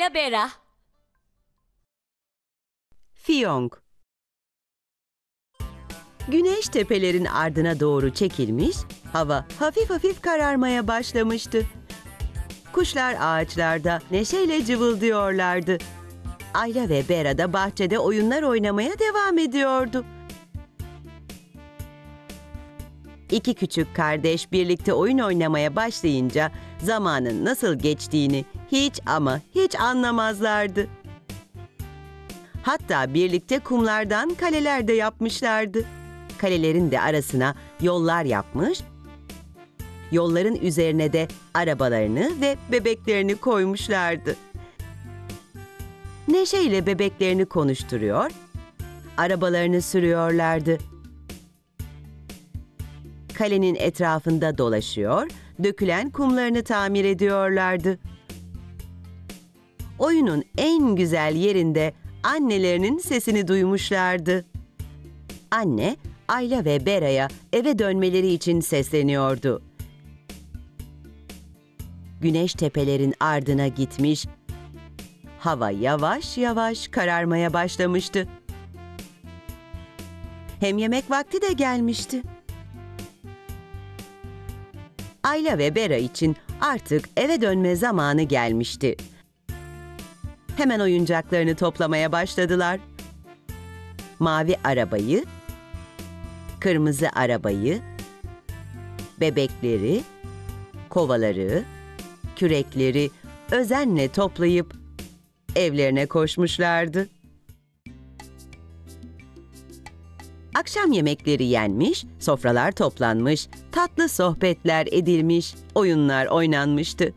Ayla Bera. Fiyonk. Güneş tepelerin ardına doğru çekilmiş, hava hafif hafif kararmaya başlamıştı. Kuşlar ağaçlarda neşeyle cıvıldıyorlardı. Ayla ve Bera da bahçede oyunlar oynamaya devam ediyordu. İki küçük kardeş birlikte oyun oynamaya başlayınca zamanın nasıl geçtiğini hiç ama hiç anlamazlardı. Hatta birlikte kumlardan kaleler de yapmışlardı. Kalelerin de arasına yollar yapmış, yolların üzerine de arabalarını ve bebeklerini koymuşlardı. Neşeyle bebeklerini konuşturuyor, arabalarını sürüyorlardı. Kalenin etrafında dolaşıyor, dökülen kumlarını tamir ediyorlardı. Oyunun en güzel yerinde annelerinin sesini duymuşlardı. Anne, Ayla ve Bera'ya eve dönmeleri için sesleniyordu. Güneş tepelerin ardına gitmiş, hava yavaş yavaş kararmaya başlamıştı. Hem yemek vakti de gelmişti. Ayla ve Bera için artık eve dönme zamanı gelmişti. Hemen oyuncaklarını toplamaya başladılar. Mavi arabayı, kırmızı arabayı, bebekleri, kovaları, kürekleri özenle toplayıp evlerine koşmuşlardı. Akşam yemekleri yenmiş, sofralar toplanmış, tatlı sohbetler edilmiş, oyunlar oynanmıştı.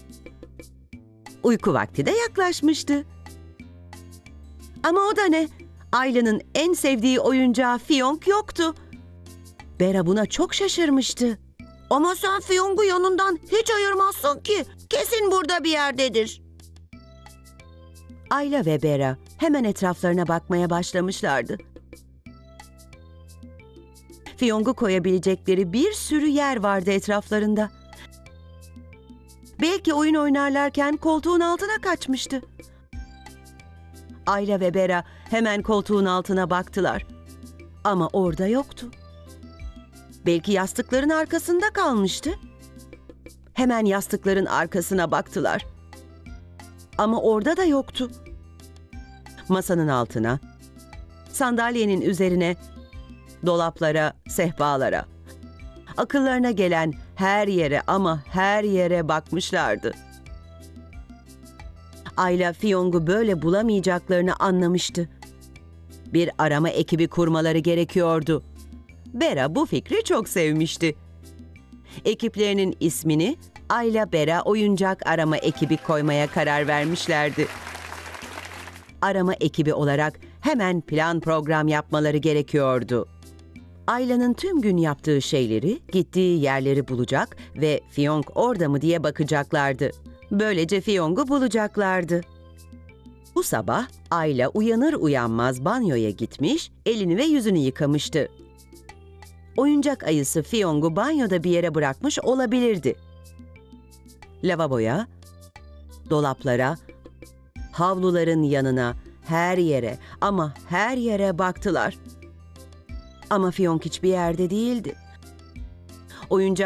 Uyku vakti de yaklaşmıştı. Ama o da ne? Ayla'nın en sevdiği oyuncağı Fiyonk yoktu. Bera buna çok şaşırmıştı. Ama sen Fiyonk'u yanından hiç ayırmazsın ki. Kesin burada bir yerdedir. Ayla ve Bera hemen etraflarına bakmaya başlamışlardı. Fiyonk'u koyabilecekleri bir sürü yer vardı etraflarında. Belki oyun oynarlarken koltuğun altına kaçmıştı. Ayla ve Bera hemen koltuğun altına baktılar. Ama orada yoktu. Belki yastıkların arkasında kalmıştı. Hemen yastıkların arkasına baktılar. Ama orada da yoktu. Masanın altına, sandalyenin üzerine, dolaplara, sehpalara, akıllarına gelen her yere ama her yere bakmışlardı. Ayla Fiyonk'u böyle bulamayacaklarını anlamıştı. Bir arama ekibi kurmaları gerekiyordu. Bera bu fikri çok sevmişti. Ekiplerinin ismini Ayla Bera Oyuncak Arama Ekibi koymaya karar vermişlerdi. Arama ekibi olarak hemen plan program yapmaları gerekiyordu. Ayla'nın tüm gün yaptığı şeyleri, gittiği yerleri bulacak ve Fiyonk orada mı diye bakacaklardı. Böylece Fiyonk'u bulacaklardı. Bu sabah Ayla uyanır uyanmaz banyoya gitmiş, elini ve yüzünü yıkamıştı. Oyuncak ayısı Fiyonk'u banyoda bir yere bırakmış olabilirdi. Lavaboya, dolaplara, havluların yanına, her yere ama her yere baktılar. Ama Fiyonk hiçbir yerde değildi. Oyuncak